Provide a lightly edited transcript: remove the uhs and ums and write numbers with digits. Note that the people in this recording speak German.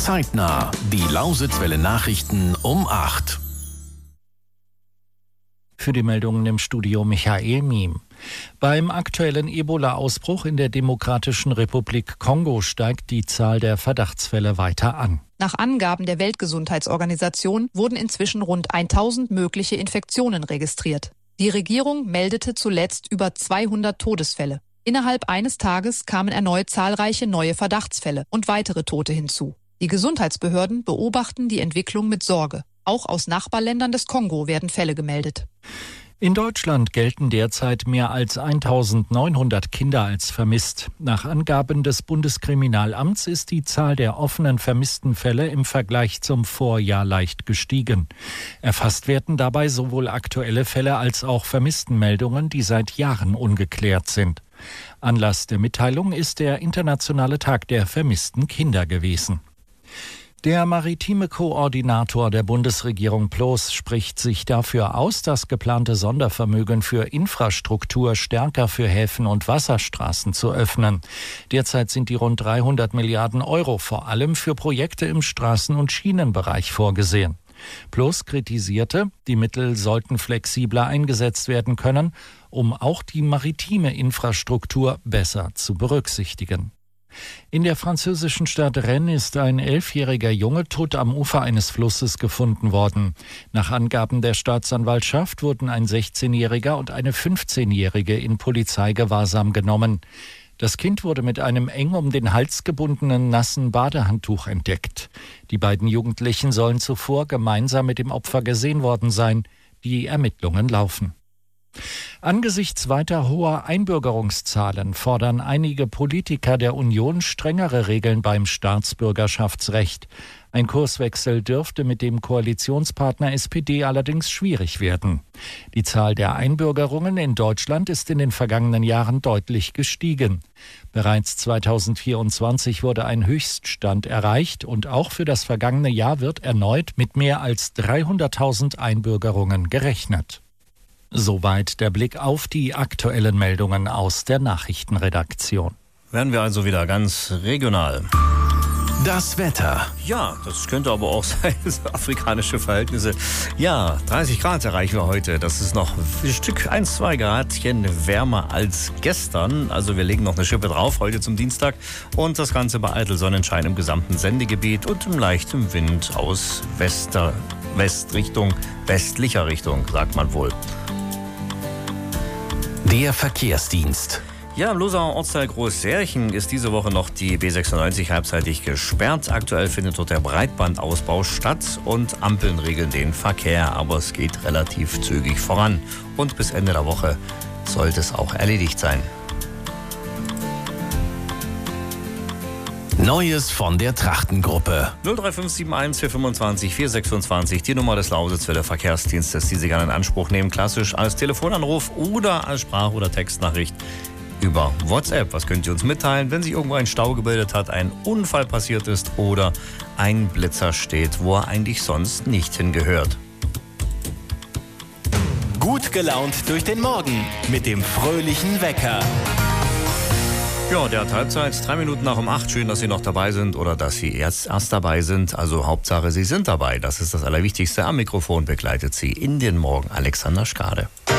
Zeitnah. Die Lausitzwelle Nachrichten um 8. Für die Meldungen im Studio Michael Miem. Beim aktuellen Ebola-Ausbruch in der Demokratischen Republik Kongo steigt die Zahl der Verdachtsfälle weiter an. Nach Angaben der Weltgesundheitsorganisation wurden inzwischen rund 1000 mögliche Infektionen registriert. Die Regierung meldete zuletzt über 200 Todesfälle. Innerhalb eines Tages kamen erneut zahlreiche neue Verdachtsfälle und weitere Tote hinzu. Die Gesundheitsbehörden beobachten die Entwicklung mit Sorge. Auch aus Nachbarländern des Kongo werden Fälle gemeldet. In Deutschland gelten derzeit mehr als 1900 Kinder als vermisst. Nach Angaben des Bundeskriminalamts ist die Zahl der offenen vermissten Fälle im Vergleich zum Vorjahr leicht gestiegen. Erfasst werden dabei sowohl aktuelle Fälle als auch Vermisstenmeldungen, die seit Jahren ungeklärt sind. Anlass der Mitteilung ist der Internationale Tag der vermissten Kinder gewesen. Der maritime Koordinator der Bundesregierung Ploß spricht sich dafür aus, das geplante Sondervermögen für Infrastruktur stärker für Häfen und Wasserstraßen zu öffnen. Derzeit sind die rund 300 Milliarden Euro vor allem für Projekte im Straßen- und Schienenbereich vorgesehen. Ploß kritisierte, die Mittel sollten flexibler eingesetzt werden können, um auch die maritime Infrastruktur besser zu berücksichtigen. In der französischen Stadt Rennes ist ein 11-jähriger Junge tot am Ufer eines Flusses gefunden worden. Nach Angaben der Staatsanwaltschaft wurden ein 16-jähriger und eine 15-jährige in Polizeigewahrsam genommen. Das Kind wurde mit einem eng um den Hals gebundenen nassen Badehandtuch entdeckt. Die beiden Jugendlichen sollen zuvor gemeinsam mit dem Opfer gesehen worden sein. Die Ermittlungen laufen. Angesichts weiter hoher Einbürgerungszahlen fordern einige Politiker der Union strengere Regeln beim Staatsbürgerschaftsrecht. Ein Kurswechsel dürfte mit dem Koalitionspartner SPD allerdings schwierig werden. Die Zahl der Einbürgerungen in Deutschland ist in den vergangenen Jahren deutlich gestiegen. Bereits 2024 wurde ein Höchststand erreicht und auch für das vergangene Jahr wird erneut mit mehr als 300.000 Einbürgerungen gerechnet. Soweit der Blick auf die aktuellen Meldungen aus der Nachrichtenredaktion. Werden wir also wieder ganz regional. Das Wetter. Ja, das könnte aber auch sein, afrikanische Verhältnisse. Ja, 30 Grad erreichen wir heute. Das ist noch ein Stück, 1-2 Gradchen wärmer als gestern. Also wir legen noch eine Schippe drauf, heute zum Dienstag. Und das Ganze bei eitel Sonnenschein im gesamten Sendegebiet und im leichten Wind aus westlicher Richtung, sagt man wohl. Der Verkehrsdienst. Ja, im Losauer Ortsteil Großsärchen ist diese Woche noch die B96 halbseitig gesperrt. Aktuell findet dort der Breitbandausbau statt und Ampeln regeln den Verkehr. Aber es geht relativ zügig voran. Und bis Ende der Woche sollte es auch erledigt sein. Neues von der Trachtengruppe. 03571 425 426, die Nummer des Lausitzwelle Verkehrsdienstes, die Sie gerne in Anspruch nehmen, klassisch als Telefonanruf oder als Sprach- oder Textnachricht über WhatsApp. Was könnt ihr uns mitteilen, wenn sich irgendwo ein Stau gebildet hat, ein Unfall passiert ist oder ein Blitzer steht, wo er eigentlich sonst nicht hingehört? Gut gelaunt durch den Morgen mit dem fröhlichen Wecker. Ja, der hat Halbzeit, 3 Minuten nach um 8. Schön, dass Sie noch dabei sind oder dass Sie erst dabei sind. Also Hauptsache, Sie sind dabei. Das ist das Allerwichtigste. Am Mikrofon begleitet Sie in den Morgen Alexander Skade.